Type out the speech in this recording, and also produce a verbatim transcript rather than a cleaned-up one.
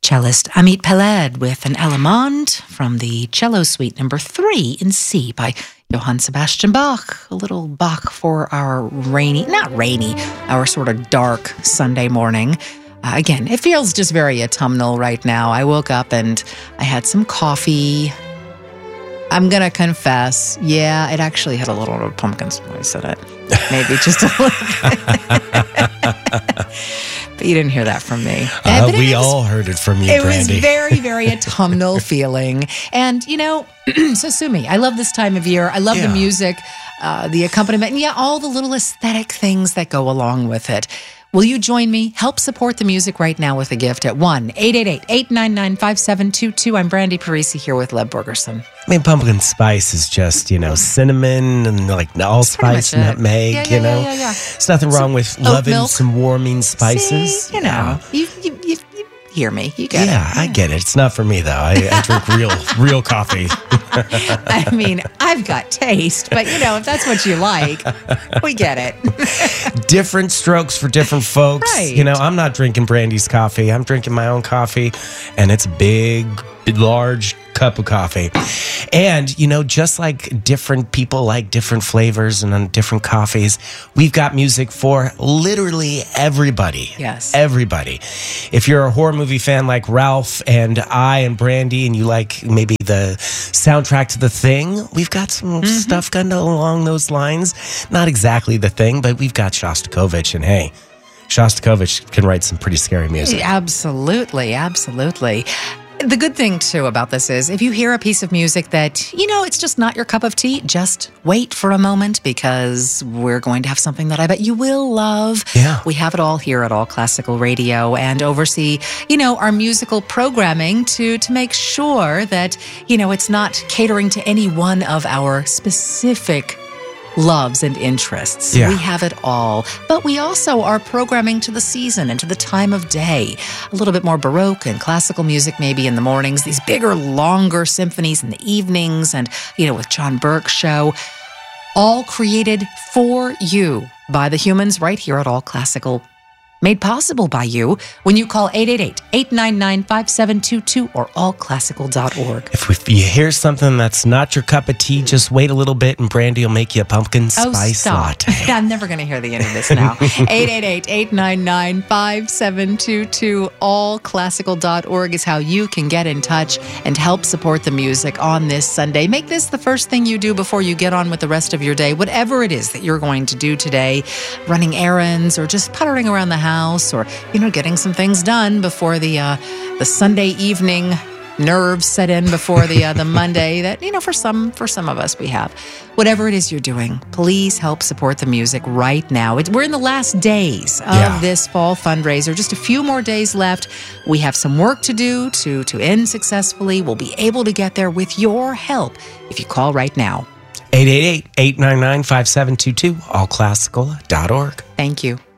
Cellist Amit Peled with an Allemande from the Cello Suite number three in C by Johann Sebastian Bach. A little Bach for our rainy, not rainy, our sort of dark Sunday morning. Uh, again, it feels just very autumnal right now. I woke up and I had some coffee. I'm going to confess, yeah, it actually had a little bit of pumpkin spice in it. Maybe just a little bit. But you didn't hear that from me. Uh, but we was, all heard it from you, it Brandy. It was very, very autumnal feeling. And, you know, so sue me. I love this time of year. I love yeah. the music, uh, the accompaniment, and yeah, all the little aesthetic things that go along with it. Will you join me? Help support the music right now with a gift at one eight eight eight, eight nine nine, five seven two two. I'm Brandy Parisi here with Lev Borgerson. I mean, pumpkin spice is just, you know, cinnamon and like allspice, nutmeg, yeah, yeah, you know. Yeah, yeah, yeah. There's nothing some wrong with loving milk. some warming spices. See, you know, you, you, you, you hear me. You get yeah, it. Yeah, I get it. It's not for me, though. I, I drink real, real coffee. I mean, I've got taste, but, you know, if that's what you like, we get it. Different strokes for different folks. Right. You know, I'm not drinking Brandy's coffee. I'm drinking my own coffee, and it's a big, large cup of coffee. And, you know, just like different people like different flavors and different coffees, we've got music for literally everybody. Yes. Everybody. If you're a horror movie fan like Ralph and I and Brandy, and you like maybe the soundtrack to The Thing, we've got some mm-hmm. stuff kind of along those lines. Not exactly The Thing, but we've got Shostakovich, and hey, Shostakovich can write some pretty scary music. Absolutely, absolutely. The good thing, too, about this is if you hear a piece of music that, you know, it's just not your cup of tea, just wait for a moment because we're going to have something that I bet you will love. Yeah. We have it all here at All Classical Radio and oversee, you know, our musical programming to, to make sure that, you know, it's not catering to any one of our specific loves and interests. Yeah. We have it all. But we also are programming to the season and to the time of day. A little bit more Baroque and classical music maybe in the mornings, these bigger, longer symphonies in the evenings, and, you know, with John Burke's show. All created for you by the humans right here at All Classical. Made possible by you when you call eight eight eight, eight nine nine, five seven two two or all classical dot org. If, if you hear something that's not your cup of tea, just wait a little bit and Brandy will make you a pumpkin Oh, spice stop. latte. I'm never going to hear the end of this now. eight eight eight, eight nine nine, five seven two two. all classical dot org is how you can get in touch and help support the music on this Sunday. Make this the first thing you do before you get on with the rest of your day. Whatever it is that you're going to do today, running errands or just puttering around the house, or, you know, getting some things done before the uh, the Sunday evening nerves set in before the uh, the Monday that, you know, for some for some of us we have. Whatever it is you're doing, please help support the music right now. It, we're in the last days of Yeah. this fall fundraiser. Just a few more days left. We have some work to do to to end successfully. We'll be able to get there with your help if you call right now. eight eight eight, eight nine nine, five seven two two, all classical dot org. Thank you.